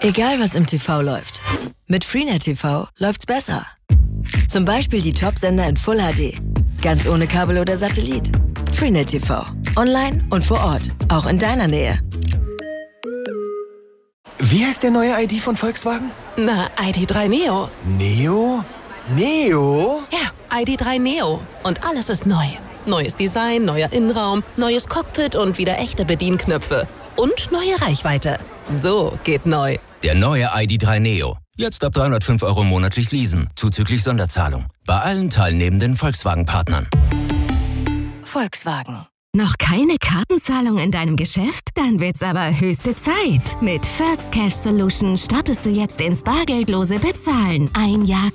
Egal was im TV läuft, mit Freenet TV läuft's besser. Zum Beispiel die Top-Sender in Full HD, ganz ohne Kabel oder Satellit. Freenet TV, online und vor Ort, auch in deiner Nähe. Wie heißt der neue ID von Volkswagen? Na, ID.3 Neo. Neo? Neo? Ja, ID.3 Neo. Und alles ist neu. Neues Design, neuer Innenraum, neues Cockpit und wieder echte Bedienknöpfe. Und neue Reichweite. So geht neu. Der neue ID.3 Neo. Jetzt ab 305 € monatlich leasen, zuzüglich Sonderzahlung. Bei allen teilnehmenden Volkswagen-Partnern. Volkswagen. Noch keine Kartenzahlung in deinem Geschäft? Dann wird's aber höchste Zeit. Mit First Cash Solution startest du jetzt ins bargeldlose Bezahlen. Ein Jahr